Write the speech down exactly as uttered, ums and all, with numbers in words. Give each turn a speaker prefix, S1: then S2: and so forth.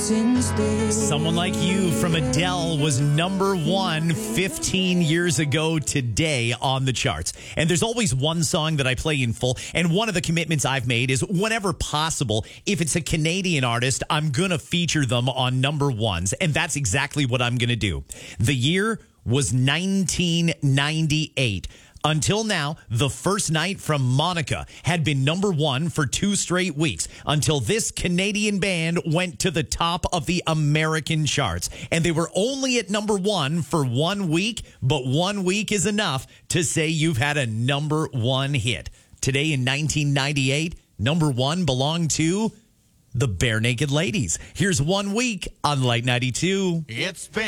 S1: since then.
S2: Someone Like You from Adele was number one fifteen years ago today on the charts. And there's always one song that I play in full. And one of the commitments I've made is whenever possible, if it's a Canadian artist, I'm going to feature them on number ones. And that's exactly what I'm going to do. The year was nineteen ninety-eight. Until now, The First Night from Monica had been number one for two straight weeks until this Canadian band went to the top of the American charts. And they were only at number one for one week, but one week is enough to say you've had a number one hit. Today in nineteen ninety-eight, number one belonged to the Bare Naked Ladies. Here's One Week on Light ninety-two.
S3: It's been